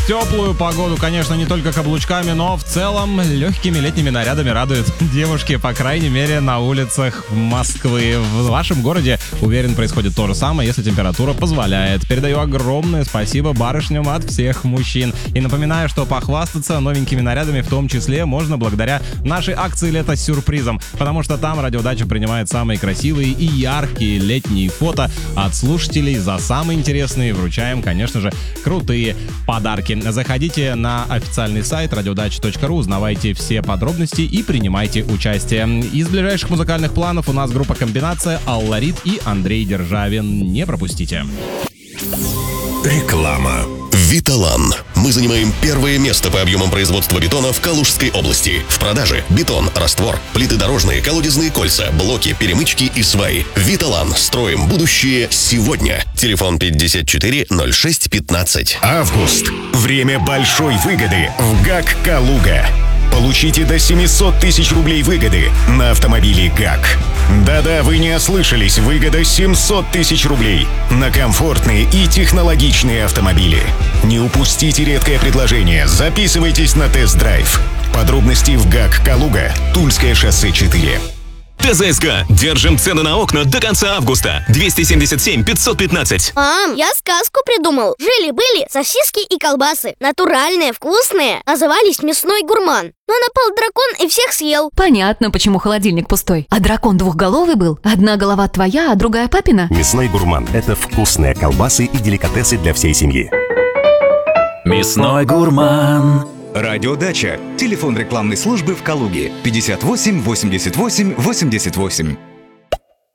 теплую погоду, конечно, не только каблучками, но в целом легкими летними нарядами радуют девушки, по крайней мере, на улицах Москвы. В вашем городе, уверен, происходит то же самое, если температура позволяет. Передаю огромное спасибо барышням от всех мужчин. И напоминаю, что похвастаться новенькими нарядами в том числе можно благодаря нашей акции «Лето с сюрпризом», потому что там Радиодача принимает самые красивые и яркие летние фото от слушателей. За самые интересные вручаем, конечно же, крутые подарки. Заходите на официальный сайт radiodacha.ru, узнавайте все подробности и принимайте участие. Из ближайших музыкальных планов у нас группа «Комбинация», Алла Рид и Андрей Державин. Не пропустите. Реклама. Виталан. Мы занимаем первое место по объемам производства бетона в Калужской области. В продаже бетон, раствор, плиты дорожные, колодезные кольца, блоки, перемычки и сваи. Виталан. Строим будущее сегодня. Телефон 54 06 15. Август. Время большой выгоды в ГАК «Калуга». Получите до 700 тысяч рублей выгоды на автомобили ГАК. Да-да, вы не ослышались, выгода 700 тысяч рублей на комфортные и технологичные автомобили. Не упустите редкое предложение, записывайтесь на тест-драйв. Подробности в ГАК «Калуга», Тульское шоссе 4. ТЗСК. Держим цены на окна до конца августа. 277 515. Мам, я сказку придумал. Жили-были сосиски и колбасы. Натуральные, вкусные. Назывались «Мясной гурман». Но напал дракон и всех съел. Понятно, почему холодильник пустой. А дракон двухголовый был? Одна голова твоя, а другая папина? Мясной гурман – это вкусные колбасы и деликатесы для всей семьи. Мясной гурман. Радиодача. Телефон рекламной службы в Калуге 58 88 88.